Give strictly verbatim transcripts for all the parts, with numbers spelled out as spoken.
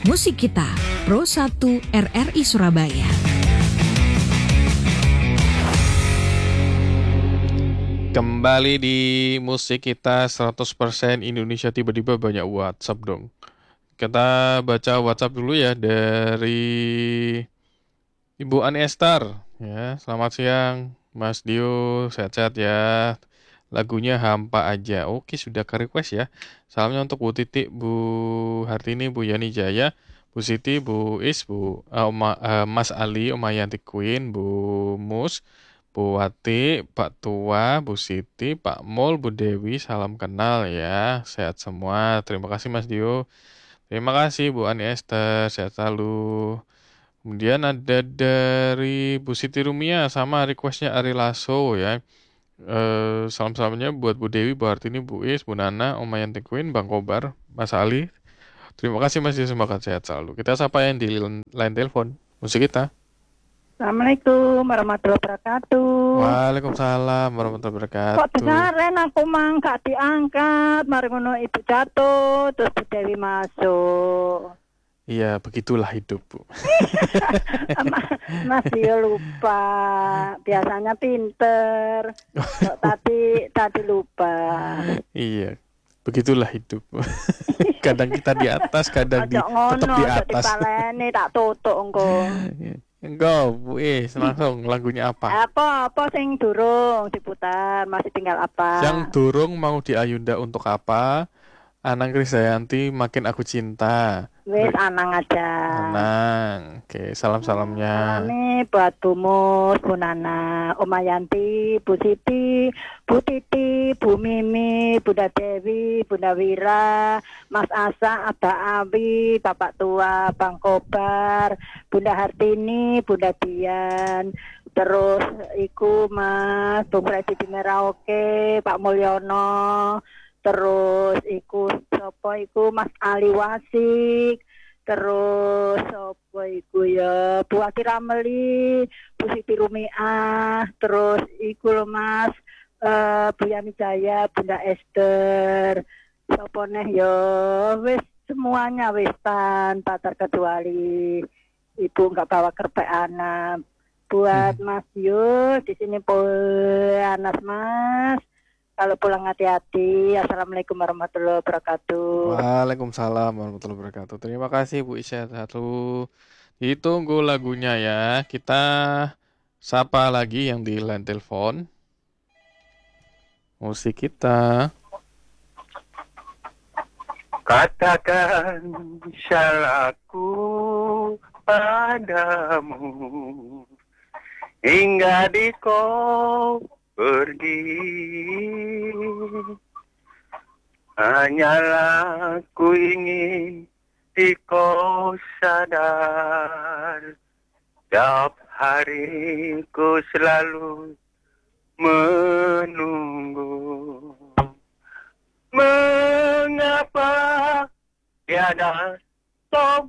Musik Kita, Pro satu R R I Surabaya. Kembali di Musik Kita seratus persen Indonesia. Tiba-tiba banyak WhatsApp dong. Kita baca WhatsApp dulu ya dari Ibu Ani Estar. Ya, selamat siang Mas Dio, sehat-sehat ya. Lagunya Hampa Aja. Oke, sudah ke request ya. Salamnya untuk Bu Titik, Bu Hartini, Bu Yani Jaya, Bu Siti, Bu Is, Bu uh, Oma, uh, Mas Ali, Oma Yanti Queen, Bu Mus, Bu Wati, Pak Tua, Bu Siti, Pak Mul, Bu Dewi, salam kenal ya. Sehat semua. Terima kasih Mas Dio. Terima kasih Bu Ani Esther, sehat selalu. Kemudian ada dari Bu Siti Rumia sama requestnya Ari Lasso ya. Uh, salam-salamnya buat Bu Dewi, Bu Hartini, Bu Is, Bu Nana, Om Yanti Queen, Bang Kobar, Mas Ali. Terima kasih Mas, semoga sehat selalu. Kita sapa yang di line telepon Musik Kita. Assalamualaikum warahmatullahi wabarakatuh. Waalaikumsalam warahmatullahi wabarakatuh. Kok dengarin aku mang gak diangkat, mari ngono ibu jatuh, terus Bu Dewi masuk. Iya, begitulah hidup, Bu. Mas dia lupa, biasanya pinter. Kok tadi tadi lupa. Iya, begitulah hidup. Kadang kita di atas, kadang di, tetap di atas. Dipaleni tak tutuk engko. Enggak, Bu Is, langsung lagunya apa? Apa apa sing durung diputar, masih tinggal apa? Yang durung mau di Ayunda untuk apa? Anang Krisdayanti, Makin Aku Cinta. Wis Anang aja. Anang. Oke, salam-salamnya. Ini buat Bu Mus, Bu Nana, Oma Yanti, Bu Siti, Bu Titi, Bu Mimi, Bunda Dewi, Bunda Wira, Mas Asa, Abah Abi, Bapak Tua, Bang Kobar, Bunda Hartini, Bunda Dian. Terus iku Mas Bung Freddy di Merauke, Pak Mulyono. Terus iku sapa iku Mas Ali Wasik, terus sapa iku ya Bu Ati Rameli, Bu Siti Rumiah, terus iku lho Mas uh, Bu Yani Jaya, Bunda Esther, sapa neh ya wis semuanya wis tanpa terkecuali. Ibu enggak bawa kerpek anak. Buat hmm. Mas Yu di sini panas Mas. Kalau pulang hati-hati. Assalamualaikum warahmatullahi wabarakatuh. Waalaikumsalam warahmatullahi wabarakatuh. Terima kasih Bu Isya. Satu ditunggu lagunya ya. Kita sapa lagi yang di line telepon. Musik Kita. Katakan salahku padamu hingga di kau pergi, hanyalah ku ingin di kau sadar, setiap hari ku selalu menunggu. Mengapa tiada kau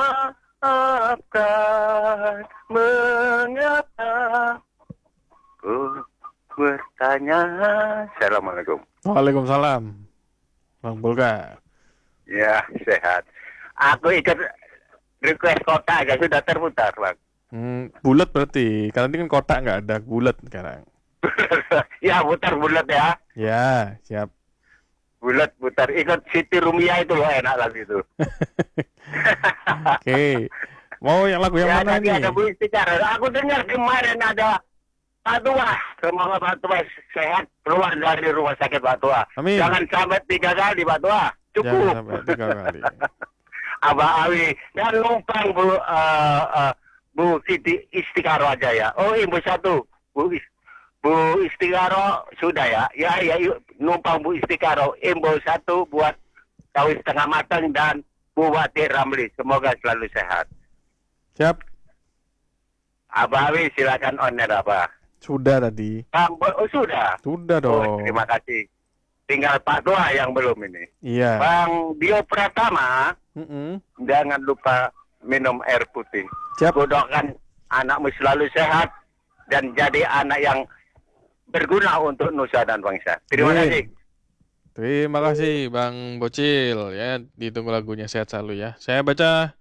maafkan? Mengapa ku bertanya. Assalamualaikum. Waalaikumsalam. Bang Bulga. Ya, sehat. Aku ikut request kotak aja sudah terputar, Bang. Hmm, bulat berarti. Karena ini kan kotak nggak ada, bulat sekarang. Ya, putar bulat ya. Ya, siap. Bulat putar. Ikut Siti Rumia itu loh, enak lagi itu. Oke. Okay. Mau yang lagu yang ya, mana nih? Ada Bu Istiqar. Aku dengar kemarin ada Pak Tua, semoga Pak Tua sehat keluar dari rumah sakit Pak Tua. Amin. Jangan sampai tiga kali Pak Tua, cukup. Jangan sampai tiga kali. Abah Awi dan numpang Bu uh, uh, Bu Siti Istiqaro aja ya. Oh Ibu satu, Bu Is, Bu Istiqaro sudah ya. Ya ya yuk, numpang Bu Istiqaro. Ibu satu buat tahu setengah matang dan Bu Wati Ramli. Semoga selalu sehat. Siap. Abah Awi silakan on air Abah. Sudah tadi. Bang, oh sudah. Sudah dong. Oh, terima kasih. Tinggal Pak Tua yang belum ini. Iya. Bang Dio Pratama, mm-hmm. jangan lupa minum air putih. Siap. Doakan anakmu selalu sehat dan jadi anak yang berguna untuk nusa dan bangsa. Terima Yeay. kasih. Terima kasih Bang Bocil ya, ditunggu lagunya, sehat selalu ya. Saya baca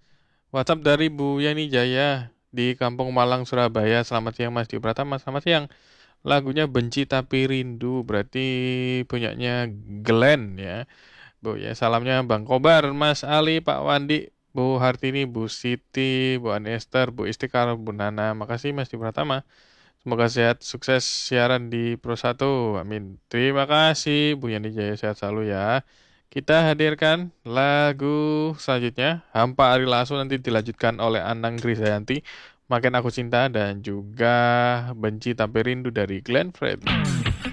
WhatsApp dari Bu Yani Jaya di Kampung Malang, Surabaya. Selamat siang Mas Dio Pratama. Selamat siang. Lagunya Benci Tapi Rindu, berarti punyanya Glenn ya. Bu ya, salamnya Bang Kobar, Mas Ali, Pak Wandi, Bu Hartini, Bu Siti, Bu Anester, Bu Istikar, Bu Nana. Makasih Mas Dio Pratama. Semoga sehat, sukses siaran di Pro satu. Amin. Terima kasih Bu Yani Jaya, sehat selalu ya. Kita hadirkan lagu selanjutnya, Hampa Ari Lasso, nanti dilanjutkan oleh Anang Grisayanti, Makin Aku Cinta, dan juga Benci Tapi Rindu dari Glenn Fredly.